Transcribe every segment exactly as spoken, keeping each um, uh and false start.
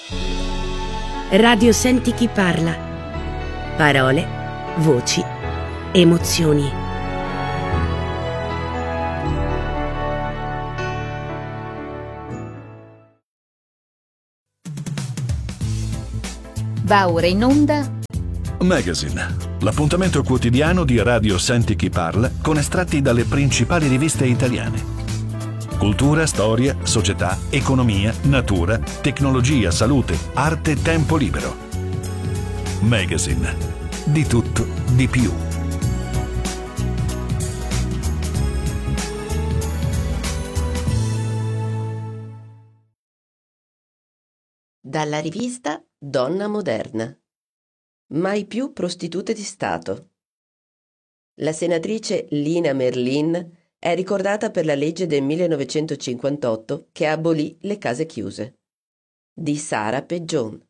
Radio Senti chi parla. Parole, voci, emozioni. Va ora in onda Magazine, l'appuntamento quotidiano di Radio Senti chi parla con estratti dalle principali riviste italiane. Cultura, storia, società, economia, natura, tecnologia, salute, arte, tempo libero. Magazine, di tutto, di più. Dalla rivista Donna Moderna. Mai più prostitute di Stato. La senatrice Lina Merlin è ricordata per la legge del millenovecentocinquantotto che abolì le case chiuse. Di Sara Peggion.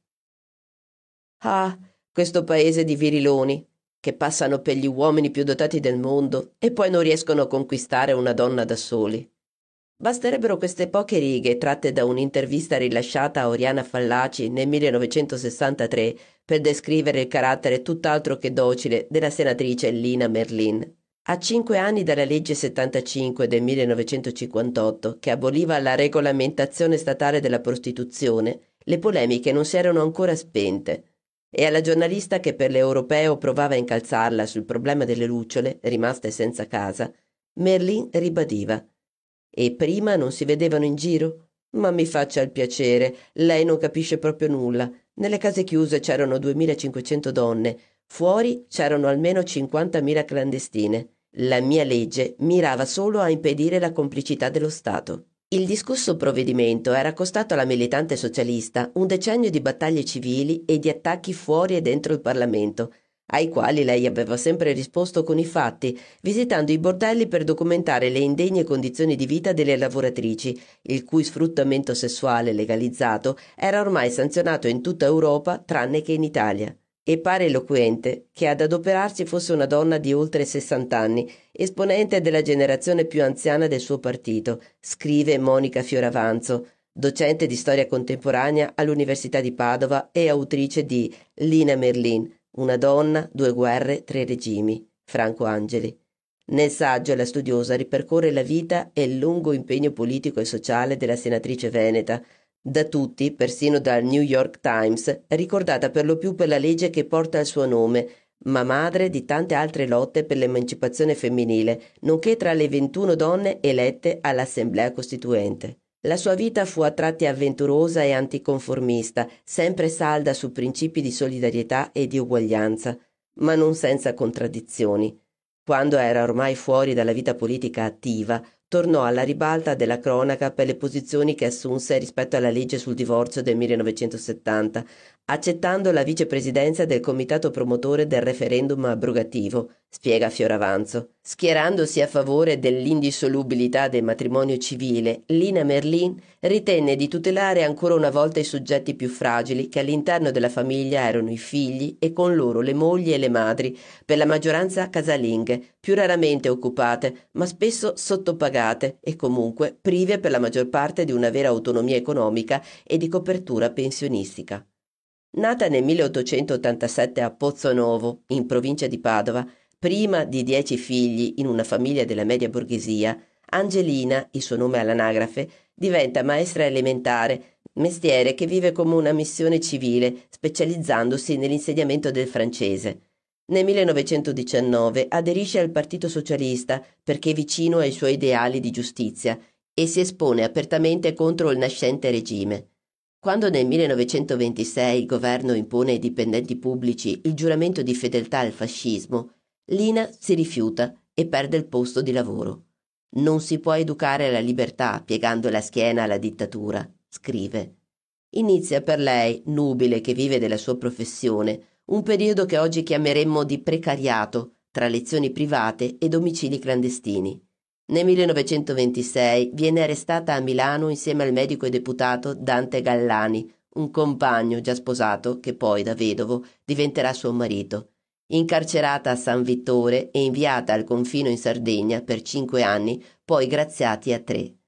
Ah, questo paese di viriloni che passano per gli uomini più dotati del mondo e poi non riescono a conquistare una donna da soli. Basterebbero queste poche righe tratte da un'intervista rilasciata a Oriana Fallaci nel millenovecentosessantatré per descrivere il carattere tutt'altro che docile della senatrice Lina Merlin. A cinque anni dalla legge settantacinque del millenovecentocinquantotto, che aboliva la regolamentazione statale della prostituzione, le polemiche non si erano ancora spente e alla giornalista che per l'Europeo provava a incalzarla sul problema delle lucciole, rimaste senza casa, Merlin ribadiva: «E prima non si vedevano in giro? Ma mi faccia il piacere, lei non capisce proprio nulla. Nelle case chiuse c'erano duemilacinquecento donne, fuori c'erano almeno cinquantamila clandestine. La mia legge mirava solo a impedire la complicità dello Stato». Il discusso provvedimento era costato alla militante socialista un decennio di battaglie civili e di attacchi fuori e dentro il Parlamento, ai quali lei aveva sempre risposto con i fatti, visitando i bordelli per documentare le indegne condizioni di vita delle lavoratrici, il cui sfruttamento sessuale legalizzato era ormai sanzionato in tutta Europa tranne che in Italia. E pare eloquente che ad adoperarsi fosse una donna di oltre sessanta anni, esponente della generazione più anziana del suo partito, scrive Monica Fioravanzo, docente di storia contemporanea all'Università di Padova e autrice di Lina Merlin, Una donna, due guerre, tre regimi, Franco Angeli. Nel saggio la studiosa ripercorre la vita e il lungo impegno politico e sociale della senatrice veneta, da tutti, persino dal New York Times, ricordata per lo più per la legge che porta il suo nome, ma madre di tante altre lotte per l'emancipazione femminile, nonché tra le ventuno donne elette all'Assemblea Costituente. La sua vita fu a tratti avventurosa e anticonformista, sempre salda su principi di solidarietà e di uguaglianza, ma non senza contraddizioni. Quando era ormai fuori dalla vita politica attiva, tornò alla ribalta della cronaca per le posizioni che assunse rispetto alla legge sul divorzio del millenovecentosettanta, accettando la vicepresidenza del comitato promotore del referendum abrogativo, spiega Fioravanzo. Schierandosi a favore dell'indissolubilità del matrimonio civile, Lina Merlin ritenne di tutelare ancora una volta i soggetti più fragili che all'interno della famiglia erano i figli e con loro le mogli e le madri, per la maggioranza casalinghe, più raramente occupate, ma spesso sottopagate e comunque prive per la maggior parte di una vera autonomia economica e di copertura pensionistica. Nata nel milleottocentottantasette a Pozzonovo, in provincia di Padova, prima di dieci figli in una famiglia della media borghesia, Angelina, il suo nome all'anagrafe, diventa maestra elementare, mestiere che vive come una missione civile, specializzandosi nell'insegnamento del francese. Nel millenovecentodiciannove aderisce al Partito Socialista perché vicino ai suoi ideali di giustizia e si espone apertamente contro il nascente regime. Quando nel millenovecentoventisei il governo impone ai dipendenti pubblici il giuramento di fedeltà al fascismo, Lina si rifiuta e perde il posto di lavoro. «Non si può educare alla libertà piegando la schiena alla dittatura», scrive. Inizia per lei, nubile che vive della sua professione, un periodo che oggi chiameremmo di precariato, tra lezioni private e domicili clandestini. Nel millenovecentoventisei viene arrestata a Milano insieme al medico e deputato Dante Gallani, un compagno già sposato che poi, da vedovo, diventerà suo marito. Incarcerata a San Vittore e inviata al confino in Sardegna per cinque anni, poi graziati a tre.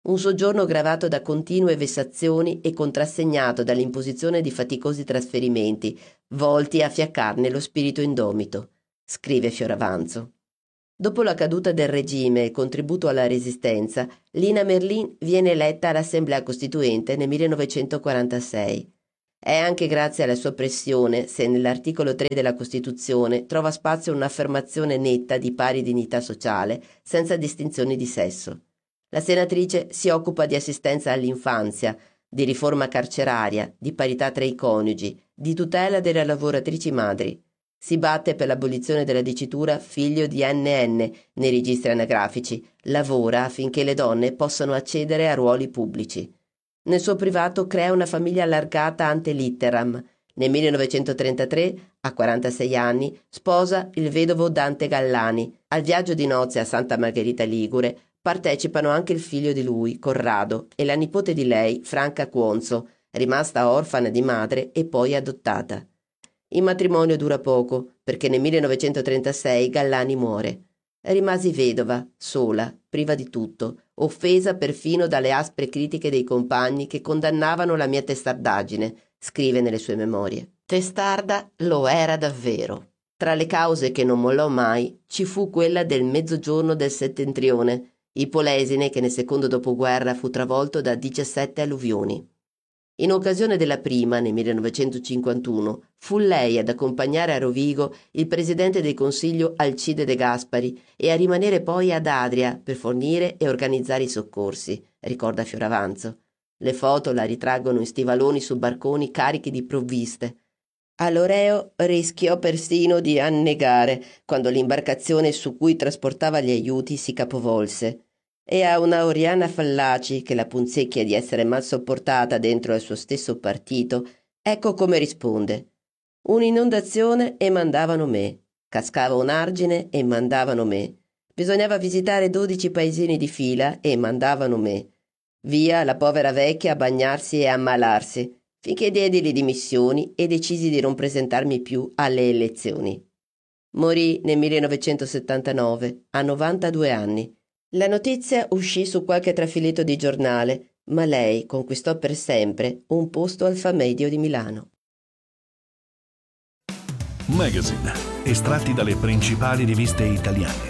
Un soggiorno gravato da continue vessazioni e contrassegnato dall'imposizione di faticosi trasferimenti, volti a fiaccarne lo spirito indomito, scrive Fioravanzo. Dopo la caduta del regime e il contributo alla resistenza, Lina Merlin viene eletta all'Assemblea Costituente nel millenovecentoquarantasei. È anche grazie alla sua pressione se nell'articolo tre della Costituzione trova spazio un'affermazione netta di pari dignità sociale, senza distinzioni di sesso. La senatrice si occupa di assistenza all'infanzia, di riforma carceraria, di parità tra i coniugi, di tutela delle lavoratrici madri. Si batte per l'abolizione della dicitura figlio di enne enne nei registri anagrafici, lavora affinché le donne possano accedere a ruoli pubblici. Nel suo privato crea una famiglia allargata ante litteram. Nel millenovecentotrentatré, a quarantasei anni, sposa il vedovo Dante Gallani. Al viaggio di nozze a Santa Margherita Ligure partecipano anche il figlio di lui, Corrado, e la nipote di lei, Franca Cuonzo, rimasta orfana di madre e poi adottata. Il matrimonio dura poco, perché nel millenovecentotrentasei Gallani muore. Rimasi vedova, sola, priva di tutto, offesa perfino dalle aspre critiche dei compagni che condannavano la mia testardaggine, scrive nelle sue memorie. Testarda lo era davvero. Tra le cause che non mollò mai ci fu quella del mezzogiorno del settentrione, il Polesine che nel secondo dopoguerra fu travolto da diciassette alluvioni. In occasione della prima, nel millenovecentocinquantuno, fu lei ad accompagnare a Rovigo il presidente del Consiglio Alcide De Gasperi e a rimanere poi ad Adria per fornire e organizzare i soccorsi, ricorda Fioravanzo. Le foto la ritraggono in stivaloni su barconi carichi di provviste. All'Oreo rischiò persino di annegare quando l'imbarcazione su cui trasportava gli aiuti si capovolse. E a una Oriana Fallaci, che la punzecchia di essere mal sopportata dentro al suo stesso partito, ecco come risponde. Un'inondazione e mandavano me. Cascava un argine e mandavano me. Bisognava visitare dodici paesini di fila e mandavano me. Via la povera vecchia a bagnarsi e ammalarsi, finché diedi le dimissioni e decisi di non presentarmi più alle elezioni. Morì nel millenovecentosettantanove, a novantadue anni. La notizia uscì su qualche trafiletto di giornale, ma lei conquistò per sempre un posto al Famedio di Milano. Magazine, estratti dalle principali riviste italiane.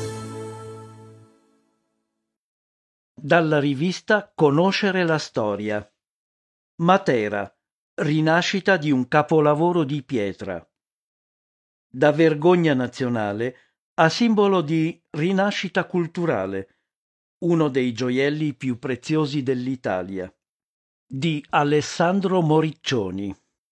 Dalla rivista Conoscere la storia. Matera, rinascita di un capolavoro di pietra. Da vergogna nazionale a simbolo di rinascita culturale, uno dei gioielli più preziosi dell'Italia. Di Alessandro Moriccioni.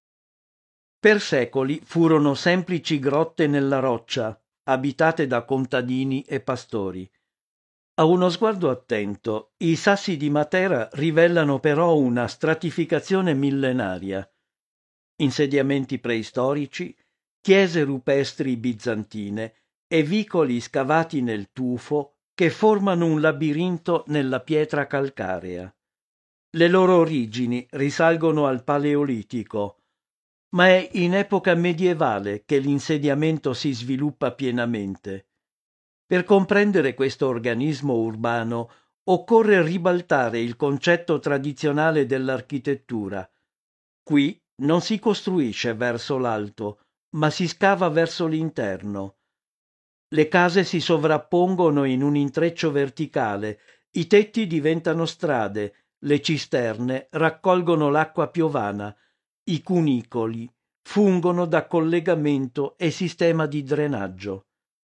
Per secoli furono semplici grotte nella roccia, abitate da contadini e pastori. A uno sguardo attento, i sassi di Matera rivelano però una stratificazione millenaria. Insediamenti preistorici, chiese rupestri bizantine e vicoli scavati nel tufo che formano un labirinto nella pietra calcarea. Le loro origini risalgono al Paleolitico, ma è in epoca medievale che l'insediamento si sviluppa pienamente. Per comprendere questo organismo urbano occorre ribaltare il concetto tradizionale dell'architettura. Qui non si costruisce verso l'alto, ma si scava verso l'interno. Le case si sovrappongono in un intreccio verticale, i tetti diventano strade, le cisterne raccolgono l'acqua piovana, i cunicoli fungono da collegamento e sistema di drenaggio.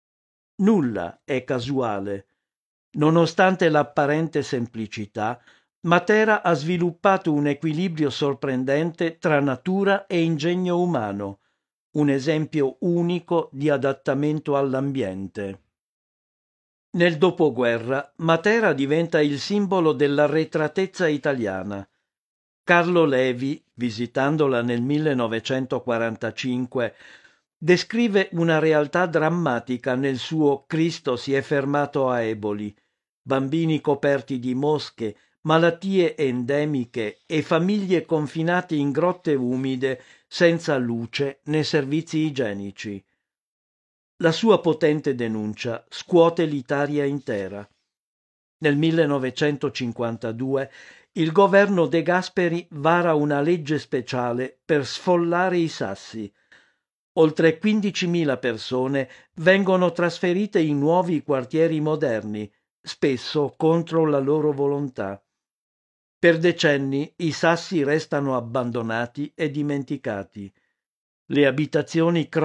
Nulla è casuale. Nonostante l'apparente semplicità, Matera ha sviluppato un equilibrio sorprendente tra natura e ingegno umano, un esempio unico di adattamento all'ambiente. Nel dopoguerra, Matera diventa il simbolo dell'arretratezza italiana. Carlo Levi, visitandola nel millenovecentoquarantacinque, descrive una realtà drammatica nel suo Cristo si è fermato a Eboli, bambini coperti di mosche, malattie endemiche e famiglie confinate in grotte umide senza luce né servizi igienici. La sua potente denuncia scuote l'Italia intera. Nel millenovecentocinquantadue il governo De Gasperi vara una legge speciale per sfollare i sassi. Oltre quindicimila persone vengono trasferite in nuovi quartieri moderni, spesso contro la loro volontà. Per decenni i sassi restano abbandonati e dimenticati. Le abitazioni